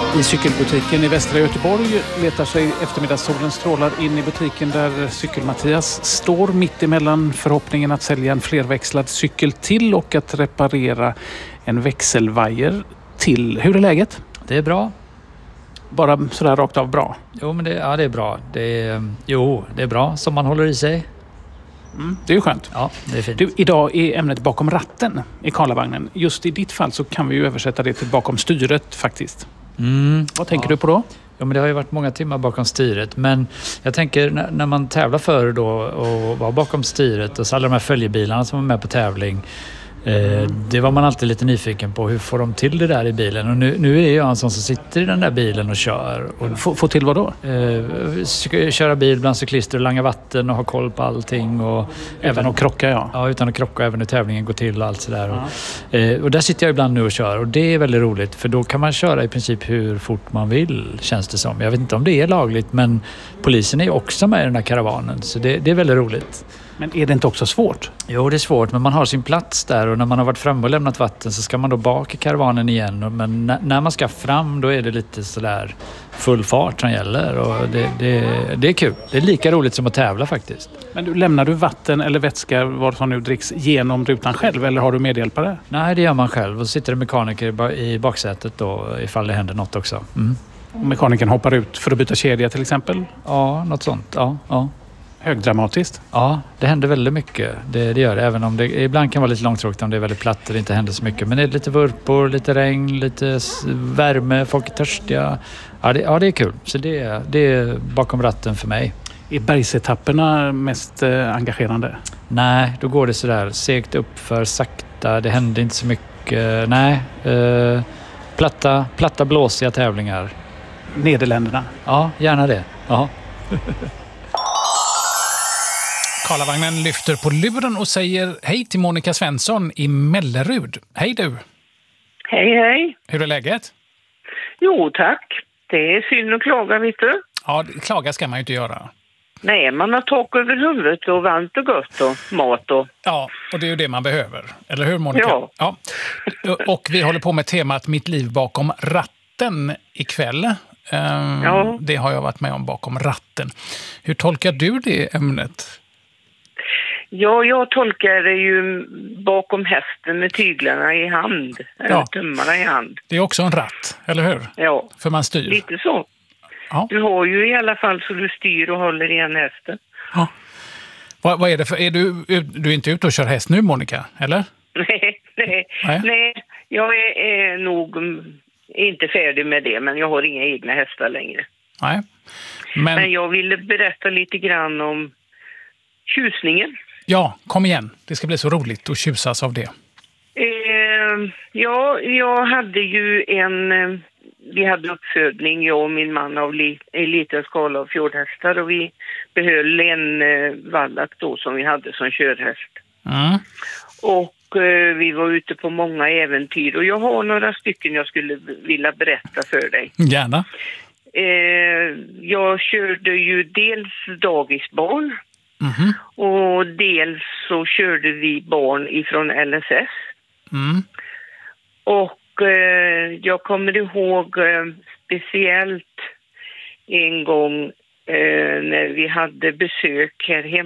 I cykelbutiken i västra Göteborg letar sig eftermiddagssolens strålar in i butiken där cykel-Mattias står mitt emellan förhoppningen att sälja en flerväxlad cykel till och att reparera en växelvajer till. Hur är läget? Det är bra. Bara sådär rakt av bra? Jo, men det är bra. Det är bra som man håller i sig. Det är ju skönt. Ja, det är fint. Du, idag är ämnet bakom ratten i Karlavagnen. Just i ditt fall så kan vi ju översätta det till bakom styret faktiskt. Vad tänker du på då? Ja, men det har ju varit många timmar bakom styret. Men jag tänker när man tävlar förr då och var bakom styret och så alla de här följebilarna som var med på tävling. Det var man alltid lite nyfiken på. Hur får de till det där i bilen? Och nu är jag en sån som sitter i den där bilen och kör. Och få till vad då? Köra bil bland cyklister och langa vatten och ha koll på allting. Och Utan att krocka, ja. Ja, utan att krocka, även hur tävlingen går till och allt sådär. Och där sitter jag ibland nu och kör. Och det är väldigt roligt. För då kan man köra i princip hur fort man vill, känns det som. Jag vet inte om det är lagligt, men polisen är ju också med i den här karavanen. Så det är väldigt roligt. Men är det inte också svårt? Jo, det är svårt, men man har sin plats där och när man har varit framme och lämnat vatten så ska man då bak i karavanen igen. Men när man ska fram då är det lite sådär full fart som gäller och det är kul. Det är lika roligt som att tävla faktiskt. Men lämnar du vatten eller vätska, vad som nu dricks, genom rutan själv eller har du medhjälpare? Nej, det gör man själv och sitter en mekaniker i baksätet då ifall det händer något också. Mekanikern hoppar ut för att byta kedja till exempel? Ja, något sånt. Ja. Högdramatiskt? Ja, det händer väldigt mycket. Det gör det, även om det ibland kan vara lite långtråkigt om det är väldigt platt och det inte händer så mycket. Men det är lite vurpor, lite regn, lite värme, folk är törstiga. Ja, det är kul. Så det är bakom ratten för mig. Är bergsetapperna mest engagerande? Nej, då går det sådär segt upp för sakta. Det händer inte så mycket. Nej, platta blåsiga tävlingar. Nederländerna? Ja, gärna det. Ja. Karlavagnen lyfter på luren och säger hej till Monica Svensson i Mellerud. Hej du! Hej. Hur är läget? Jo, tack. Det är synd att klaga, vet du. Ja, klaga ska man ju inte göra. Nej, man har tak över huvudet och varmt och gott och mat och... Ja, och det är ju det man behöver. Eller hur, Monica? Ja. Och vi håller på med temat Mitt liv bakom ratten ikväll. Ja. Det har jag varit med om, bakom ratten. Hur tolkar du det ämnet? Ja, jag tolkar det ju bakom hästen med tyglarna i hand. Eller tummarna i hand. Det är också en ratt, eller hur? Ja. För man styr. Lite så. Ja. Du har ju i alla fall så du styr och håller i en hästen. Ja. Vad är det för... Du är inte ute och kör häst nu, Monica, eller? Nej. Jag är nog inte färdig med det, men jag har inga egna hästar längre. Nej. Men jag ville berätta lite grann om tjusningen. Ja, kom igen. Det ska bli så roligt att tjusas av det. Ja, jag hade ju vi hade uppfödning, jag och min man, av en liten skala av fjordhästar och vi behöll en vallack då som vi hade som körhäst. Och vi var ute på många äventyr och jag har några stycken jag skulle vilja berätta för dig. Gärna. Jag körde ju dels dagisbarn och dels så körde vi barn ifrån LSS. Och jag kommer ihåg speciellt en gång när vi hade besök här hemma.